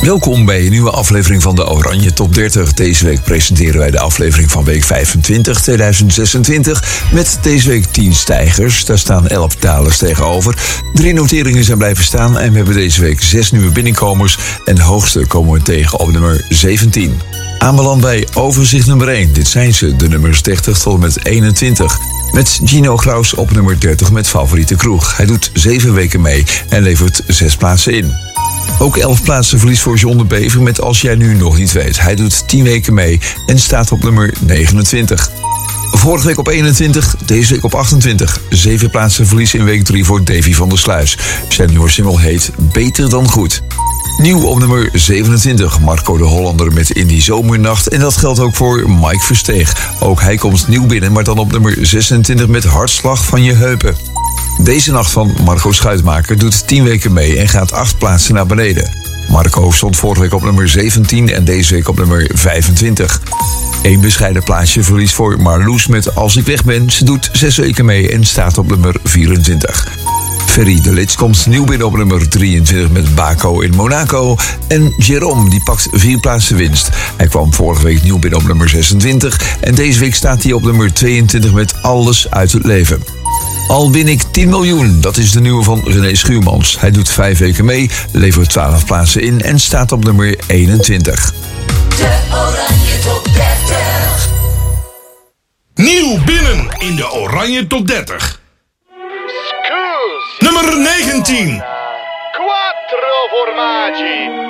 Welkom bij een nieuwe aflevering van de Oranje Top 30. Deze week presenteren wij de aflevering van week 25, 2026. Met deze week 10 stijgers. Daar staan 11 dalers tegenover. 3 noteringen zijn blijven staan. En we hebben deze week 6 nieuwe binnenkomers. En de hoogste komen we tegen op nummer 17. Aanbeland bij overzicht nummer 1. Dit zijn ze, de nummers 30 tot en met 21. Met Gino Graus op nummer 30 met Favoriete Kroeg. Hij doet 7 weken mee en levert 6 plaatsen in. Ook 11 plaatsen verlies voor John de Bever met Als jij nu nog niet weet. Hij doet 10 weken mee en staat op nummer 29. Vorige week op 21, deze week op 28. 7 plaatsen verlies in week 3 voor Davy van der Sluis. Zijn nieuwe single heet Beter dan Goed. Nieuw op nummer 27, Marco de Hollander met In die zomernacht. En dat geldt ook voor Mike Versteeg. Ook hij komt nieuw binnen, maar dan op nummer 26 met Hartslag van je heupen. Deze nacht van Marco Schuitmaker doet 10 weken mee en gaat 8 plaatsen naar beneden. Marco stond vorige week op nummer 17 en deze week op nummer 25. Eén bescheiden plaatsje verlies voor Marloes met Als ik weg ben. Ze doet 6 weken mee en staat op nummer 24. Ferry de Lits komt nieuw binnen op nummer 23 met Baco in Monaco. En Jérôme die pakt 4 plaatsen winst. Hij kwam vorige week nieuw binnen op nummer 26. En deze week staat hij op nummer 22 met Alles uit het leven. Al win ik 10 miljoen, dat is de nieuwe van René Schuurmans. Hij doet 5 weken mee, levert 12 plaatsen in en staat op nummer 21. De Oranje Top 30. Nieuw binnen in de Oranje Top 30. Nummer 19. Quattro formaggi.